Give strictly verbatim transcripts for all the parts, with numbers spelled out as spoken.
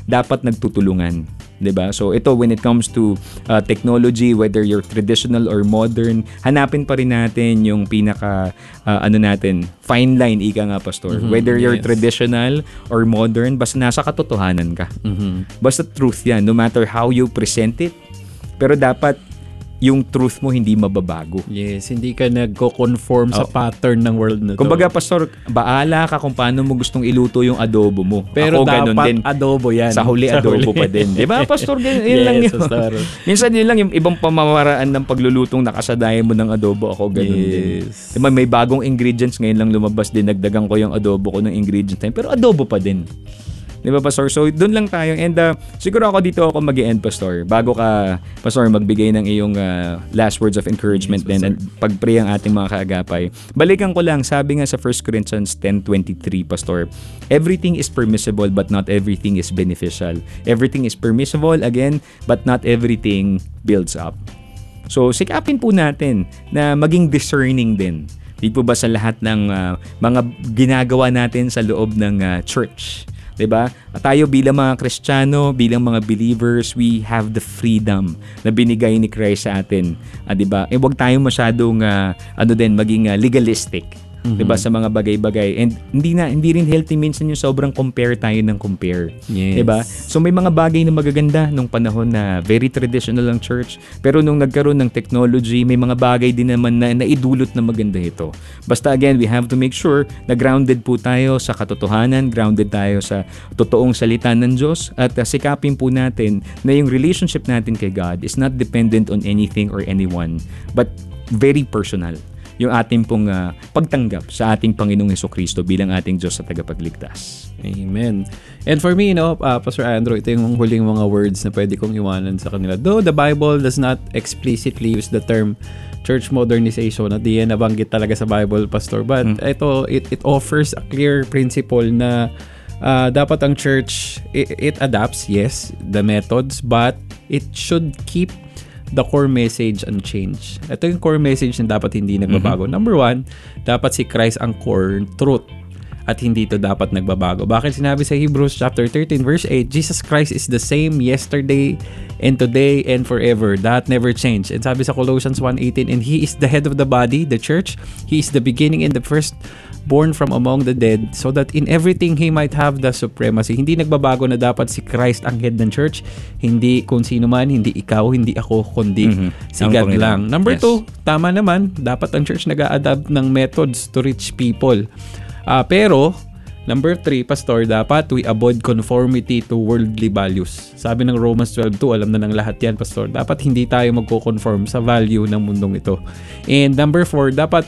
dapat nagtutulungan. Diba? So ito, when it comes to uh, technology, whether you're traditional or modern, hanapin pa rin natin yung pinaka uh, ano natin, fine line, ika nga pastor. Mm-hmm, whether you're yes. traditional or modern, basta nasa katotohanan ka. Mm-hmm. Basta truth yan, no matter how you present it. Pero dapat yung truth mo hindi mababago. Yes, hindi ka nagko-conform sa Oh. pattern ng world na to. Kumbaga, pastor, baala ka kung paano mo gustong iluto yung adobo mo. Pero Ako, ganun dapat din. adobo yan. Sa huli, Sa adobo huli. pa din. Diba, pastor? Yun Yes, lang yun. pastor. Minsan yun lang, yung ibang pamamaraan ng paglulutong nakasadayan mo ng adobo. Ako, ganun din. Yes. Diba, may bagong ingredients ngayon lang lumabas din. Nagdagan ko yung adobo ko ng ingredients na yun. Pero adobo pa din. Di ba, pastor? So, doon lang tayo. And uh, siguro ako dito ako mag-i-end, pastor. Bago ka, pastor, magbigay ng iyong uh, last words of encouragement yes, din and pag-pray ang ating mga kaagapay. Balikan ko lang, sabi nga sa First Corinthians ten twenty-three, pastor, everything is permissible but not everything is beneficial. Everything is permissible, again, but not everything builds up. So, sikapin po natin na maging discerning din. Di po ba sa lahat ng uh, mga ginagawa natin sa loob ng uh, church? Diba? Tayo bilang mga Kristiyano, bilang mga believers, we have the freedom na binigay ni Christ sa atin. Ah, diba? Eh, wag tayo masyadong uh, ano din, maging uh, legalistic. Mm-hmm. Diba? Sa mga bagay-bagay. And hindi na hindi rin healthy minsan yung sobrang compare tayo ng compare. Yes. Diba? So may mga bagay na magaganda nung panahon na very traditional ang church. Pero nung nagkaroon ng technology, may mga bagay din naman na naidulot na maganda ito. Basta again, we have to make sure na grounded po tayo sa katotohanan, grounded tayo sa totoong salita ng Diyos, at uh, sikapin po natin na yung relationship natin kay God is not dependent on anything or anyone, but very personal. Yung ating pong uh, pagtanggap sa ating Panginoong Hesukristo bilang ating Diyos sa tagapagligtas. Amen. And for me, you know, uh, Pastor Andrew, ito yung huling mga words na pwede kong iwanan sa kanila. Though the Bible does not explicitly use the term church modernization, at di yan nabanggit talaga sa Bible, Pastor, but hmm. ito, it, it offers a clear principle na uh, dapat ang church, it, it adapts, yes, the methods, but it should keep the core message unchanged. Ito yung core message na dapat hindi nagbabago. Mm-hmm. Number one, dapat si Christ ang core truth at hindi ito dapat nagbabago. Bakit sinabi sa Hebrews chapter thirteen verse eight, Jesus Christ is the same yesterday and today and forever. That never changed. And sabi sa Colossians one eighteen, and He is the head of the body, the church. He is the beginning and the first born from among the dead, so that in everything He might have the supremacy. Hindi nagbabago na dapat si Christ ang head ng church. Hindi kung sino man, hindi ikaw, hindi ako, kundi mm-hmm. si God lang. Number yes. two, tama naman, dapat ang church nag-a-adapt ng methods to reach people. Uh, pero, number three, Pastor, dapat we avoid conformity to worldly values. Sabi ng Romans twelve two, alam na ng lahat yan, Pastor. Dapat hindi tayo magko-conform sa value ng mundong ito. And number four, dapat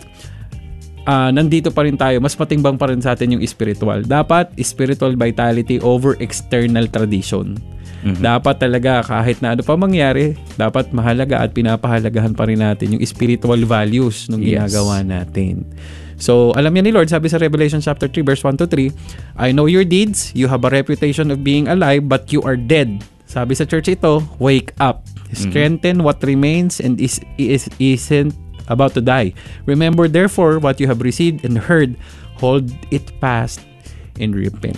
Uh, nandito pa rin tayo, mas matimbang pa rin sa atin yung spiritual. Dapat spiritual vitality over external tradition. Mm-hmm. Dapat talaga kahit na ano pa mangyari, dapat mahalaga at pinapahalagahan pa rin natin yung spiritual values ng yes. ginagawa natin. So, alam niya ni Lord, sabi sa Revelation chapter three verse one to three, I know your deeds, you have a reputation of being alive, but you are dead. Sabi sa church ito, wake up. Strengthen mm-hmm. what remains and is, is isn't about to die. Remember therefore what you have received and heard, hold it fast and repent.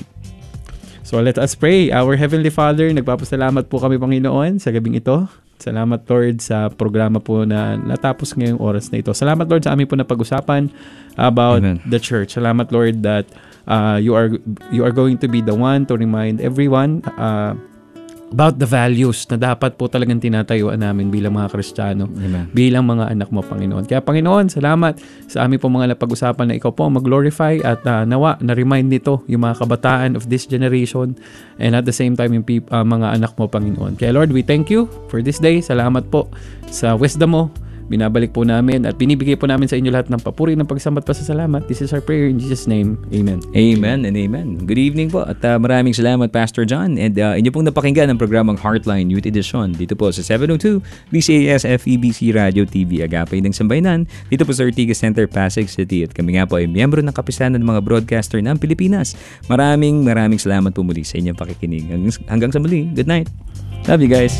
So let us pray. Our Heavenly Father, nagpapasalamat po kami, Panginoon, sa gabing ito. Salamat, Lord, sa programa po na natapos ngayong oras na ito. Salamat, Lord, sa amin po na pag-usapan about Amen. The church. Salamat, Lord, that uh, you are you are going to be the one to remind everyone uh, about the values na dapat po talagang tinatayuan namin bilang mga Kristiyano, Amen. Bilang mga anak mo, Panginoon. Kaya, Panginoon, salamat sa aming po mga napag-usapan na ikaw po mag-glorify at uh, nawa, na-remind nito yung mga kabataan of this generation and at the same time yung peop- uh, mga anak mo, Panginoon. Kaya, Lord, we thank you for this day. Salamat po sa wisdom mo. Binabalik po namin at binibigay po namin sa inyo lahat ng papuri, ng pagsambat, pasasalamat. This is our prayer in Jesus' name. Amen. Amen and amen. Good evening po at uh, maraming salamat, Pastor John. And uh, inyo pong napakinggan ang programang Heartline Youth Edition dito po sa seven oh two D C A S F E B C Radio T V Agapay ng Sambayanan dito po sa Ortigas Center, Pasig City. At kami nga po ay miyembro ng kapisanan ng mga broadcaster ng Pilipinas. Maraming maraming salamat po muli sa inyong pakikinig. Hanggang, hanggang sa muli. Good night. Love you guys.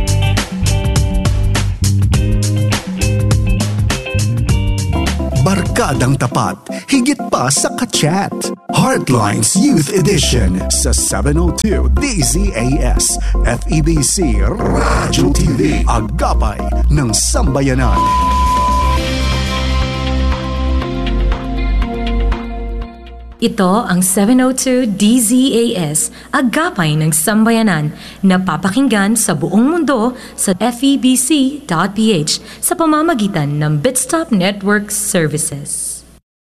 Bark barkadang tapat, higit pa sa ka-chat. Heartlines Youth Edition sa seven oh two D Z A S F E B C Radyo T V, Agapay ng Sambayanan. Ito ang seven oh two D Z A S, Agapay ng Sambayanan, na papakinggan sa buong mundo sa F E B C dot P H sa pamamagitan ng Bitstop Network Services.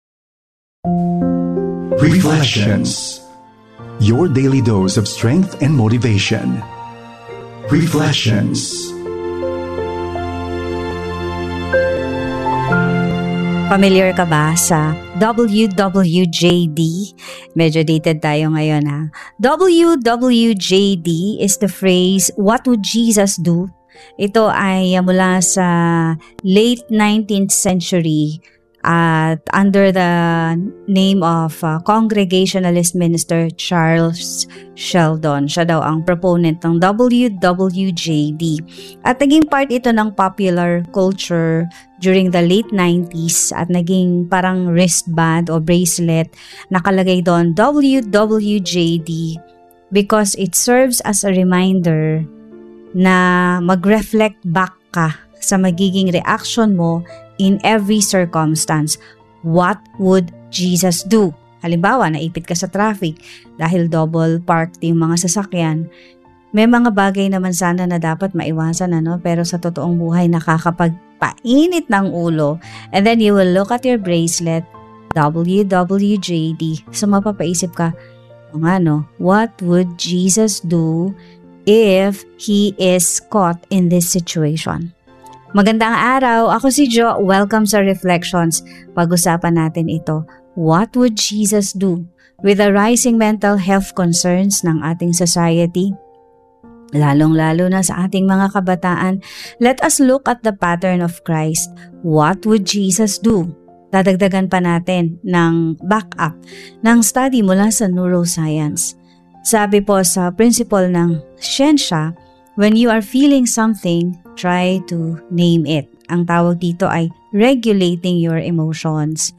Reflections. Your daily dose of strength and motivation. Reflections. Familiar ka ba sa W W J D? Medyo dated tayo ngayon ha. W W J D is the phrase, what would Jesus do? Ito ay mula sa late nineteenth century at under the name of uh, Congregationalist minister Charles Sheldon. Siya daw ang proponent ng W W J D. At naging part ito ng popular culture during the late nineties at naging parang wristband o bracelet. Nakalagay doon W W J D because it serves as a reminder na mag-reflect back ka sa magiging reaction mo in every circumstance. What would Jesus do? Halimbawa, naipit ka sa traffic dahil double parked yung mga sasakyan. May mga bagay naman sana na dapat maiwasan, ano? Pero sa totoong buhay, nakakapagpainit ng ulo. And then you will look at your bracelet, W W J D. So mapapaisip ka, kung ano, what would Jesus do if He is caught in this situation? Magandang araw, ako si Jo. Welcome sa Reflections. Pag-usapan natin ito. What would Jesus do with the rising mental health concerns ng ating society? Lalong-lalo na sa ating mga kabataan, let us look at the pattern of Christ. What would Jesus do? Dadagdagan pa natin ng backup ng study mula sa neuroscience. Sabi po sa principle ng siyensya, when you are feeling something, try to name it. Ang tawag dito ay regulating your emotions.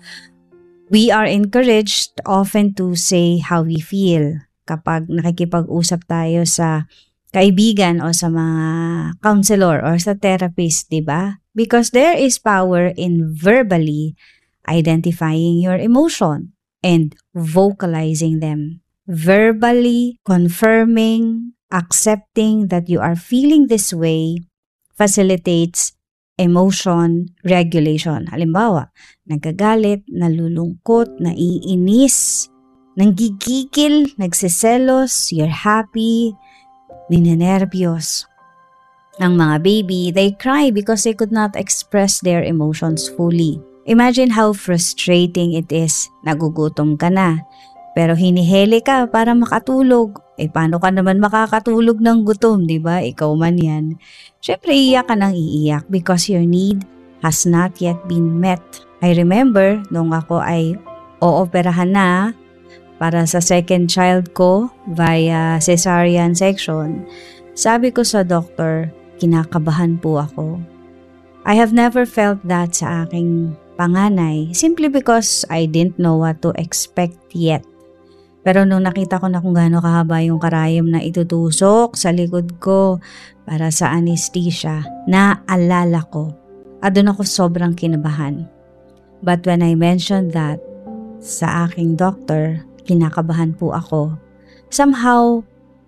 We are encouraged often to say how we feel kapag nakikipag-usap tayo sa kaibigan o sa mga counselor or sa therapist, di ba? Because there is power in verbally identifying your emotion and vocalizing them. Verbally confirming, accepting that you are feeling this way facilitates emotion regulation. Halimbawa, nagkagalit, nalulungkot, naiinis, nanggigigil, nagsiselos, you're happy, ninenervyos. Ang mga baby, they cry because they could not express their emotions fully. Imagine how frustrating it is. Nagugutom ka na, pero hinihili ka para makatulog. Eh, paano ka naman makakatulog ng gutom, di ba? Ikaw man yan. Siyempre, iiyak ka nang iiyak because your need has not yet been met. I remember, nung ako ay ooperahan na para sa second child ko via cesarean section, sabi ko sa doktor, kinakabahan po ako. I have never felt that sa aking panganay simply because I didn't know what to expect yet. Pero nung nakita ko na kung gaano kahaba yung karayom na itutusok sa likod ko para sa anesthesia, naalala ko at doon ako sobrang kinabahan. But when I mentioned that sa aking doctor, kinakabahan po ako. Somehow,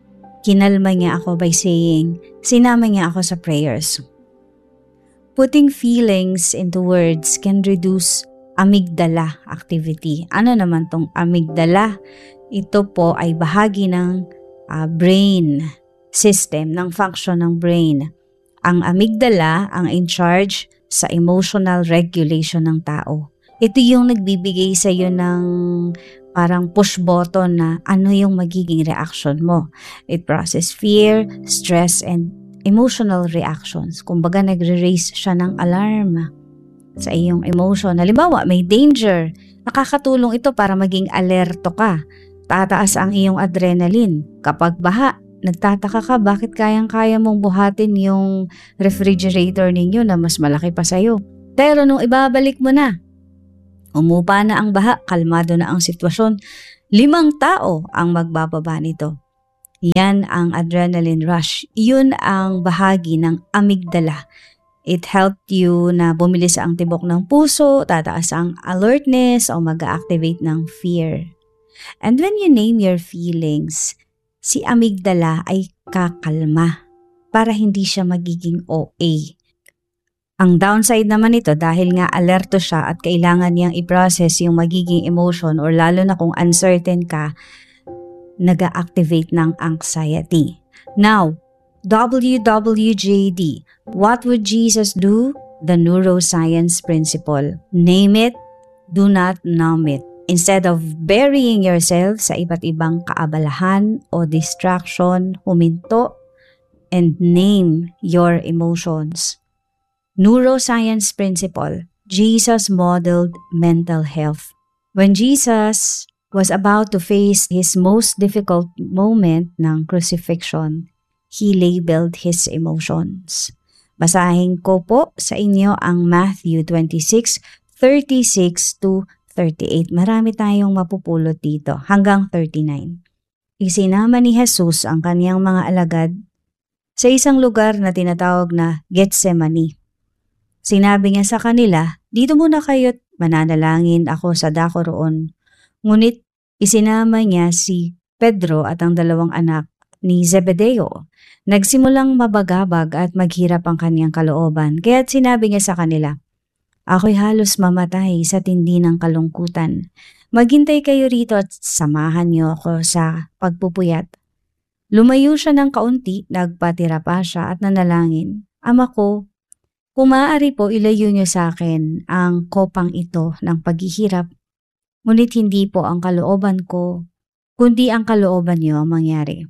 kinalma niya ako by saying, sinama niya ako sa prayers. Putting feelings into words can reduce amygdala activity. Ano naman tong amygdala? Ito po ay bahagi ng uh, brain system, ng function ng brain. Ang amygdala ang in charge sa emotional regulation ng tao. Ito yung nagbibigay sa iyo ng parang push button na ano yung magiging reaction mo. It processes fear, stress, and emotional reactions. Kumbaga nagre-raise siya ng alarm sa iyong emotion. Halimbawa, may danger. Nakakatulong ito para maging alerto ka. Tataas ang iyong adrenaline. Kapag baha, nagtataka ka bakit kayang-kaya mong buhatin yung refrigerator ninyo na mas malaki pa sa'yo. Pero nung ibabalik mo na, Umupa na ang baha, kalmado na ang sitwasyon. Limang tao ang magbababa nito. Yan ang adrenaline rush. Yun ang bahagi ng amygdala. It helped you na bumilis ang tibok ng puso, tataas ang alertness o mag-activate ng fear. And when you name your feelings, si amygdala ay kakalma para hindi siya magiging O A. Ang downside naman nito dahil nga alerto siya at kailangan niyang i-process yung magiging emotion or lalo na kung uncertain ka, nag-activate ng anxiety. Now, W W J D, what would Jesus do? The neuroscience principle. Name it, do not numb it. Instead of burying yourself sa iba't ibang kaabalahan o distraction, huminto and name your emotions. Neuroscience principle. Jesus modeled mental health. When Jesus was about to face his most difficult moment ng crucifixion, he labeled his emotions. Basahin ko po sa inyo ang Matthew twenty-six, thirty-six to thirty-eight. Marami tayong mapupulot dito hanggang thirty-nine. Isinama ni Jesus ang kaniyang mga alagad sa isang lugar na tinatawag na Getsemani. Sinabi niya sa kanila, dito muna kayo't mananalangin ako sa dako roon. Ngunit isinama niya si Pedro at ang dalawang anak ni Zebedeo. Nagsimulang mabagabag at maghirap ang kaniyang kalooban. Kaya't sinabi niya sa kanila, ako'y halos mamatay sa tindi ng kalungkutan. Maghintay kayo rito at samahan niyo ako sa pagpupuyat. Lumayo siya ng kaunti, nagpatira pa siya at nanalangin. Ama ko, kung maaari po ilayo niyo sa akin ang kopang ito ng paghihirap, ngunit hindi po ang kalooban ko, kundi ang kalooban niyo ang mangyari.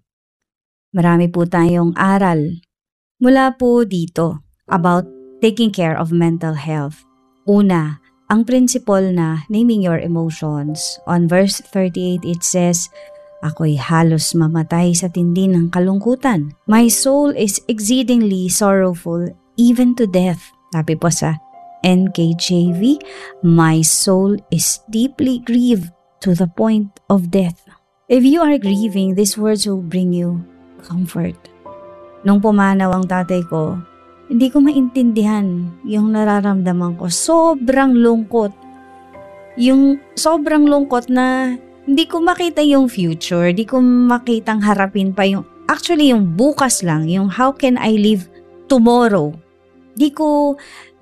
Marami po tayong aral mula po dito about taking care of mental health. Una, ang principle na naming your emotions. On verse thirty-eight, it says, ako'y halos mamatay sa tindi ng kalungkutan. My soul is exceedingly sorrowful, even to death. Sabi po sa N K J V, my soul is deeply grieved to the point of death. If you are grieving, these words will bring you comfort. Nung pumanaw ang tatay ko, hindi ko maintindihan yung nararamdaman ko. Sobrang lungkot. Yung sobrang lungkot na hindi ko makita yung future, hindi ko makitang harapin pa yung, actually yung bukas lang, yung how can I live tomorrow. Di ko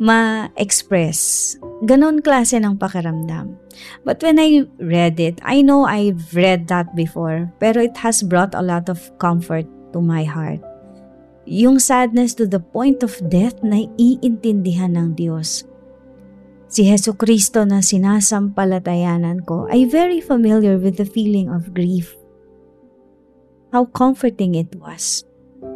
ma-express. Ganon klase ng pakiramdam. But when I read it, I know I've read that before, pero it has brought a lot of comfort to my heart. Yung sadness to the point of death na iintindihan ng Diyos. Si Jesucristo na sinasampalatayanan ko ay very familiar with the feeling of grief. How comforting it was.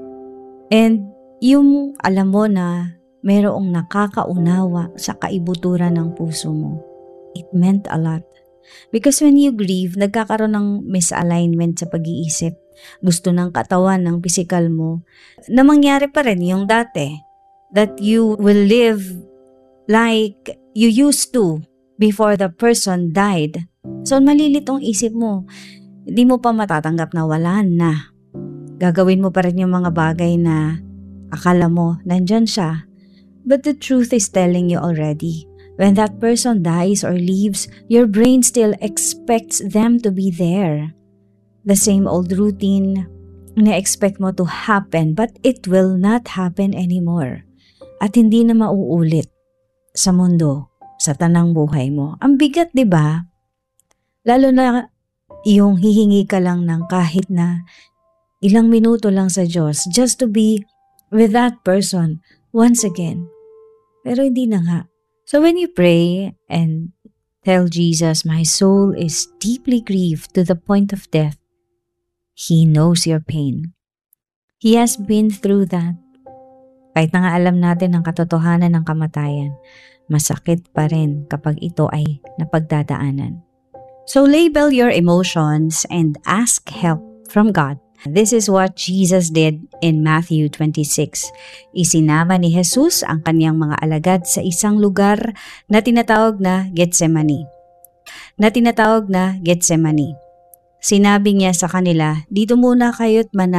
And yung alam mo na mayroong nakakaunawa sa kaibuturan ng puso mo. It meant a lot. Because when you grieve, nagkakaroon ng misalignment sa pag-iisip. Gusto ng katawan, ng pisikal mo, na mangyari pa rin yung dati. That you will live like you used to before the person died. So malilitong isip mo, hindi mo pa matatanggap na wala na. Gagawin mo pa rin yung mga bagay na akala mo nandyan siya. But the truth is telling you already, when that person dies or leaves, your brain still expects them to be there. The same old routine na expect mo to happen, but it will not happen anymore. At hindi na mauulit sa mundo, sa tanang buhay mo. Ang bigat, di ba? Lalo na yung hihingi ka lang ng kahit na ilang minuto lang sa Diyos just to be with that person once again. Pero hindi na nga. So when you pray and tell Jesus, my soul is deeply grieved to the point of death, He knows your pain. He has been through that. Kahit na nga alam natin ang katotohanan ng kamatayan, masakit pa rin kapag ito ay napagdadaanan. So label your emotions and ask help from God. This is what Jesus did in Matthew twenty-six. Isinama ni Jesus ang kaniyang mga alagad sa isang lugar na tinatawag na Getsemani. na tinatawag na Getsemani. Sinabi niya sa kanila, dito muna kayo't mana